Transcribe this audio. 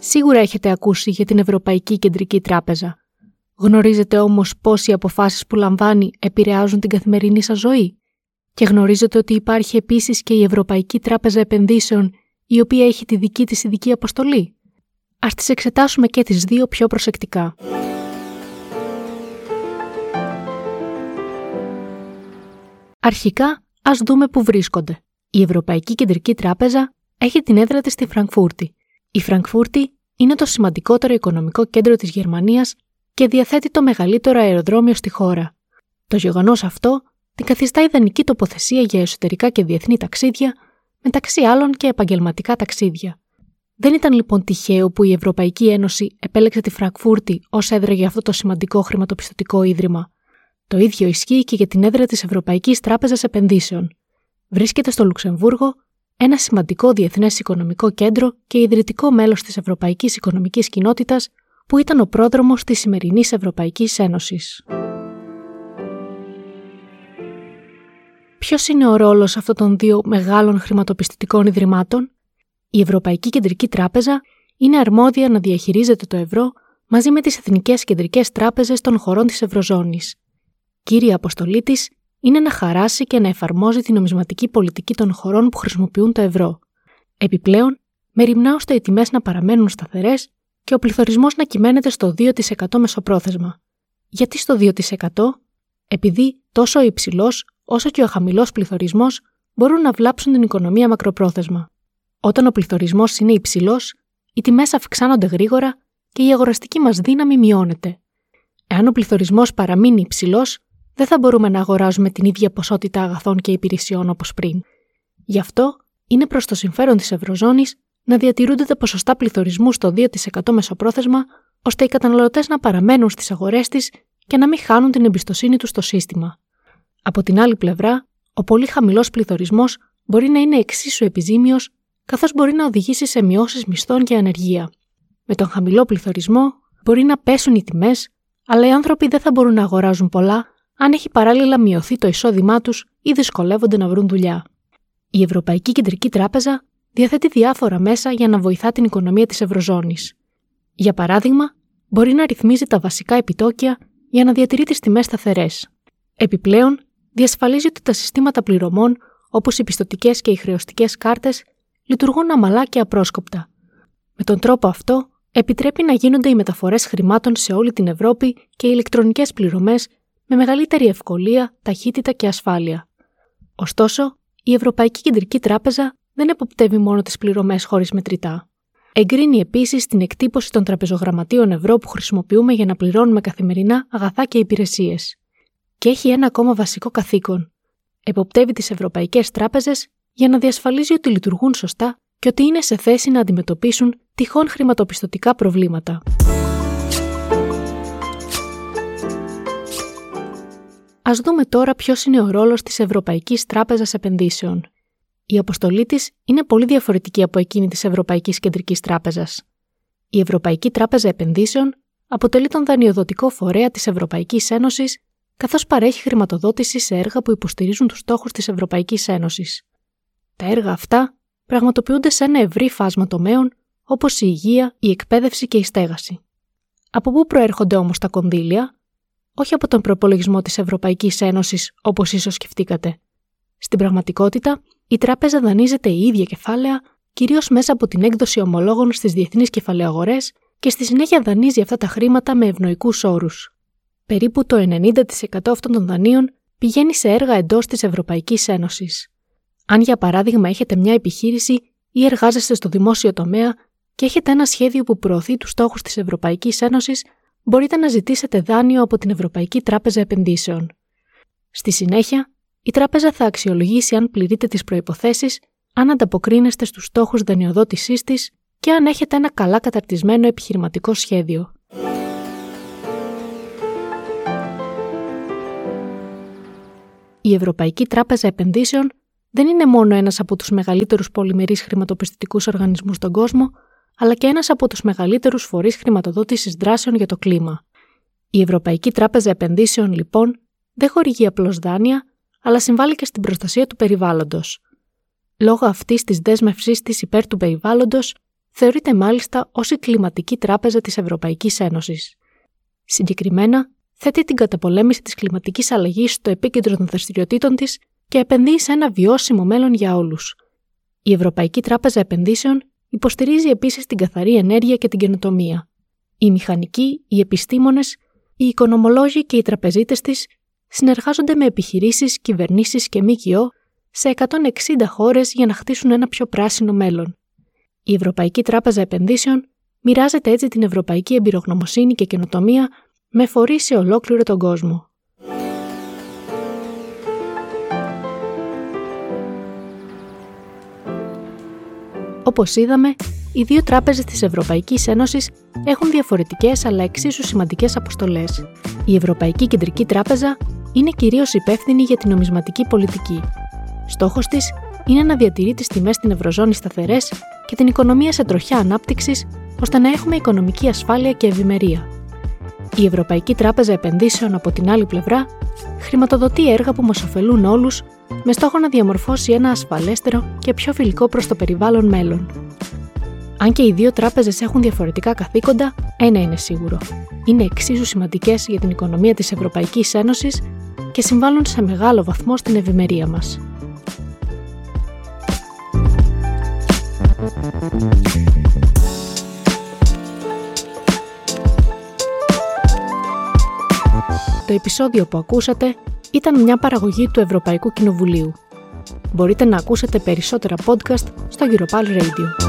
Σίγουρα έχετε ακούσει για την Ευρωπαϊκή Κεντρική Τράπεζα. Γνωρίζετε όμως πώς οι αποφάσεις που λαμβάνει επηρεάζουν την καθημερινή σας ζωή? Και γνωρίζετε ότι υπάρχει επίσης και η Ευρωπαϊκή Τράπεζα Επενδύσεων, η οποία έχει τη δική της ειδική αποστολή? Ας τις εξετάσουμε και τις δύο πιο προσεκτικά. Αρχικά, ας δούμε πού βρίσκονται. Η Ευρωπαϊκή Κεντρική Τράπεζα έχει την έδρα της στη Φραγκφούρτη. Η Φραγκφούρτη είναι το σημαντικότερο οικονομικό κέντρο της Γερμανίας και διαθέτει το μεγαλύτερο αεροδρόμιο στη χώρα. Το γεγονός αυτό την καθιστά ιδανική τοποθεσία για εσωτερικά και διεθνή ταξίδια, μεταξύ άλλων και επαγγελματικά ταξίδια. Δεν ήταν λοιπόν τυχαίο που η Ευρωπαϊκή Ένωση επέλεξε τη Φραγκφούρτη ως έδρα για αυτό το σημαντικό χρηματοπιστωτικό ίδρυμα. Το ίδιο ισχύει και για την έδρα της Ευρωπαϊκής Τράπεζας Επενδύσεων. Βρίσκεται στο Λουξεμβούργο, ένα σημαντικό διεθνές οικονομικό κέντρο και ιδρυτικό μέλος της Ευρωπαϊκής Οικονομικής Κοινότητας, που ήταν ο πρόδρομος της σημερινής Ευρωπαϊκής Ένωσης. Ποιος είναι ο ρόλος αυτών των δύο μεγάλων χρηματοπιστωτικών ιδρυμάτων? Η Ευρωπαϊκή Κεντρική Τράπεζα είναι αρμόδια να διαχειρίζεται το ευρώ μαζί με τις εθνικές κεντρικές τράπεζες των χωρών της Ευρωζώνης. Κύρια αποστολή της είναι να χαράσει και να εφαρμόζει την νομισματική πολιτική των χωρών που χρησιμοποιούν το ευρώ. Επιπλέον, μεριμνά ώστε οι τιμές να παραμένουν σταθερές και ο πληθωρισμός να κυμαίνεται στο 2% μεσοπρόθεσμα. Γιατί στο 2%? Επειδή τόσο ο υψηλός όσο και ο χαμηλός πληθωρισμός μπορούν να βλάψουν την οικονομία μακροπρόθεσμα. Όταν ο πληθωρισμός είναι υψηλός, οι τιμές αυξάνονται γρήγορα και η αγοραστική μας δύναμη μειώνεται. Εάν ο πληθωρισμός παραμείνει υψηλός, δεν θα μπορούμε να αγοράζουμε την ίδια ποσότητα αγαθών και υπηρεσιών όπως πριν. Γι' αυτό είναι προς το συμφέρον της Ευρωζώνης να διατηρούνται τα ποσοστά πληθωρισμού στο 2% μεσοπρόθεσμα, ώστε οι καταναλωτές να παραμένουν στις αγορές της και να μην χάνουν την εμπιστοσύνη τους στο σύστημα. Από την άλλη πλευρά, ο πολύ χαμηλός πληθωρισμός μπορεί να είναι εξίσου επιζήμιος, καθώς μπορεί να οδηγήσει σε μειώσεις μισθών και ανεργία. Με τον χαμηλό πληθωρισμό μπορεί να πέσουν οι τιμές, αλλά οι άνθρωποι δεν θα μπορούν να αγοράζουν πολλά αν έχει παράλληλα μειωθεί το εισόδημά τους ή δυσκολεύονται να βρουν δουλειά. Η Ευρωπαϊκή Κεντρική Τράπεζα διαθέτει διάφορα μέσα για να βοηθά την οικονομία της Ευρωζώνης. Για παράδειγμα, μπορεί να ρυθμίζει τα βασικά επιτόκια για να διατηρεί τις τιμές σταθερές. Επιπλέον, διασφαλίζει ότι τα συστήματα πληρωμών, όπως οι πιστωτικές και οι χρεωστικές κάρτες, λειτουργούν αμαλά και απρόσκοπτα. Με τον τρόπο αυτό, επιτρέπει να γίνονται οι μεταφορές χρημάτων σε όλη την Ευρώπη και οι ηλεκτρονικές πληρωμές με μεγαλύτερη ευκολία, ταχύτητα και ασφάλεια. Ωστόσο, η Ευρωπαϊκή Κεντρική Τράπεζα δεν εποπτεύει μόνο τις πληρωμές χωρίς μετρητά. Εγκρίνει επίσης την εκτύπωση των τραπεζογραμματίων ευρώ που χρησιμοποιούμε για να πληρώνουμε καθημερινά αγαθά και υπηρεσίες. Και έχει ένα ακόμα βασικό καθήκον. Εποπτεύει τις ευρωπαϊκές τράπεζες για να διασφαλίζει ότι λειτουργούν σωστά και ότι είναι σε θέση να αντιμετωπίσουν τυχόν χρηματοπιστωτικά προβλήματα. Ας δούμε τώρα ποιος είναι ο ρόλος της Ευρωπαϊκής Τράπεζας Επενδύσεων. Η αποστολή της είναι πολύ διαφορετική από εκείνη της Ευρωπαϊκής Κεντρικής Τράπεζας. Η Ευρωπαϊκή Τράπεζα Επενδύσεων αποτελεί τον δανειοδοτικό φορέα της Ευρωπαϊκής Ένωσης, καθώς παρέχει χρηματοδότηση σε έργα που υποστηρίζουν τους στόχους της Ευρωπαϊκής Ένωσης. Τα έργα αυτά πραγματοποιούνται σε ένα ευρύ φάσμα τομέων, όπως η υγεία, η εκπαίδευση και η στέγαση. Από πού προέρχονται όμως τα κονδύλια? Όχι από τον προπολογισμό της Ευρωπαϊκής Ένωσης, όπως ίσως σκεφτήκατε. Στην πραγματικότητα, η τράπεζα δανείζεται η ίδια κεφάλαια, κυρίως μέσα από την έκδοση ομολόγων στις διεθνείς κεφαλαιαγορές και στη συνέχεια δανείζει αυτά τα χρήματα με ευνοϊκούς όρους. Περίπου το 90% αυτών των δανείων πηγαίνει σε έργα εντός της Ευρωπαϊκής Ένωσης. Αν για παράδειγμα έχετε μια επιχείρηση ή εργάζεστε στο δημόσιο τομέα και έχετε ένα σχέδιο που προωθεί τους στόχους της Ευρωπαϊκής Ένωσης, μπορείτε να ζητήσετε δάνειο από την Ευρωπαϊκή Τράπεζα Επενδύσεων. Στη συνέχεια, η τράπεζα θα αξιολογήσει αν πληρείτε τις προϋποθέσεις, αν ανταποκρίνεστε στους στόχους δανειοδότησής της και αν έχετε ένα καλά καταρτισμένο επιχειρηματικό σχέδιο. Η Ευρωπαϊκή Τράπεζα Επενδύσεων δεν είναι μόνο ένας από τους μεγαλύτερους πολυμερείς χρηματοπιστωτικούς οργανισμούς στον κόσμο, αλλά και ένας από τους μεγαλύτερους φορείς χρηματοδότησης δράσεων για το κλίμα. Η Ευρωπαϊκή Τράπεζα Επενδύσεων, λοιπόν, δεν χορηγεί απλώς δάνεια, αλλά συμβάλλει και στην προστασία του περιβάλλοντος. Λόγω αυτής της δέσμευσής της υπέρ του περιβάλλοντος, θεωρείται μάλιστα ως η κλιματική τράπεζα της Ευρωπαϊκής Ένωσης. Συγκεκριμένα, θέτει την καταπολέμηση της κλιματικής αλλαγής στο επίκεντρο των δραστηριοτήτων της και επενδύει σε ένα βιώσιμο μέλλον για όλους. Η Ευρωπαϊκή Τράπεζα Επενδύσεων υποστηρίζει επίσης την καθαρή ενέργεια και την καινοτομία. Οι μηχανικοί, οι επιστήμονες, οι οικονομολόγοι και οι τραπεζίτες της συνεργάζονται με επιχειρήσεις, κυβερνήσεις και ΜΚΟ σε 160 χώρες για να χτίσουν ένα πιο πράσινο μέλλον. Η Ευρωπαϊκή Τράπεζα Επενδύσεων μοιράζεται έτσι την ευρωπαϊκή εμπειρογνωμοσύνη και καινοτομία με φορείς σε ολόκληρο τον κόσμο. Όπως είδαμε, οι δύο τράπεζες της Ευρωπαϊκής Ένωσης έχουν διαφορετικές αλλά εξίσου σημαντικές αποστολές. Η Ευρωπαϊκή Κεντρική Τράπεζα είναι κυρίως υπεύθυνη για την νομισματική πολιτική. Στόχος της είναι να διατηρεί τις τιμές στην Ευρωζώνη σταθερές και την οικονομία σε τροχιά ανάπτυξης, ώστε να έχουμε οικονομική ασφάλεια και ευημερία. Η Ευρωπαϊκή Τράπεζα Επενδύσεων, από την άλλη πλευρά, χρηματοδοτεί έργα που μας ωφελούν όλους, με στόχο να διαμορφώσει ένα ασφαλέστερο και πιο φιλικό προς το περιβάλλον μέλλον. Αν και οι δύο τράπεζες έχουν διαφορετικά καθήκοντα, ένα είναι σίγουρο: είναι εξίσου σημαντικές για την οικονομία της Ευρωπαϊκής Ένωσης και συμβάλλουν σε μεγάλο βαθμό στην ευημερία μας. Το επεισόδιο που ακούσατε ήταν μια παραγωγή του Ευρωπαϊκού Κοινοβουλίου. Μπορείτε να ακούσετε περισσότερα podcast στο Europal Radio.